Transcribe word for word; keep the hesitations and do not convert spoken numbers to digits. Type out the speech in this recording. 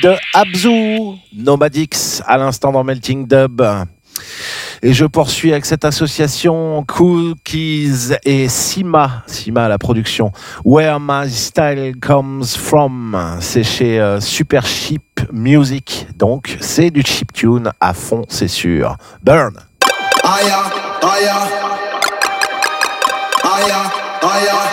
de Abzu, Nomadix, à l'instant dans Melting Dub. Et je poursuis avec cette association Cookies et Sima, Sima à la production. Where My Style Comes From, c'est chez euh, Super Cheap Music, donc c'est du chiptune à fond, c'est sûr. Burn. Aya, aya, aya, aya.